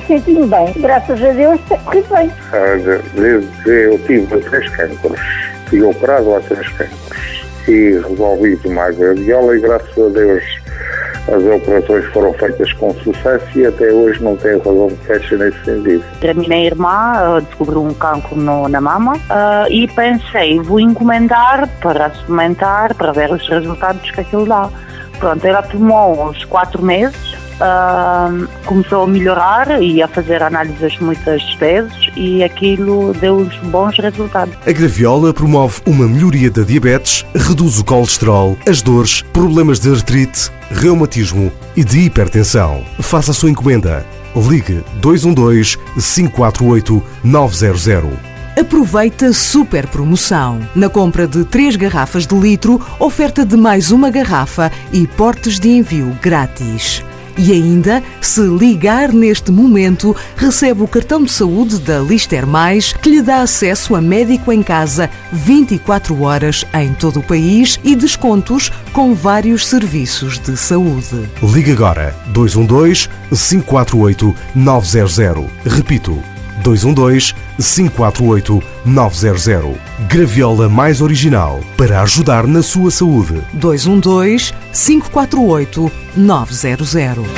sentindo bem. Graças a Deus, tem corrido bem. Desde que eu tive 3 cancros, fui operado há 3 cancros e resolvi tomar graviola e graças a Deus as operações foram feitas com sucesso e até hoje não tenho razão de queixa nesse sentido. A minha irmã descobriu um cancro na mama e pensei, vou encomendar para experimentar, para ver os resultados que aquilo dá. Pronto, ela tomou uns 4 meses, começou a melhorar e a fazer análises muitas vezes e aquilo deu uns bons resultados. A graviola promove uma melhoria da diabetes, reduz o colesterol, as dores, problemas de artrite, reumatismo e de hipertensão. Faça a sua encomenda. Ligue 212 548 900. Aproveita a super promoção. Na compra de 3 garrafas de litro, oferta de mais uma garrafa e portes de envio grátis. E ainda, se ligar neste momento, recebe o cartão de saúde da Lister Mais, que lhe dá acesso a médico em casa 24 horas em todo o país e descontos com vários serviços de saúde. Ligue agora 212 548 900. Repito, 212 548 900. Graviola Mais original para ajudar na sua saúde. 212 548 900.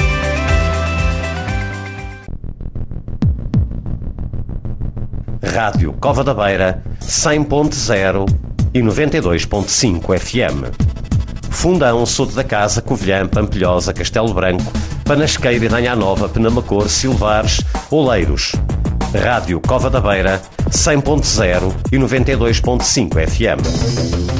Rádio Cova da Beira 100.0 e 92.5 FM. Fundão, Soto da Casa, Covilhã, Pampilhosa, Castelo Branco, Panasqueira, Danha Nova, Penamacor, Silvares, Oleiros. Rádio Cova da Beira 100.0 e 92.5 FM.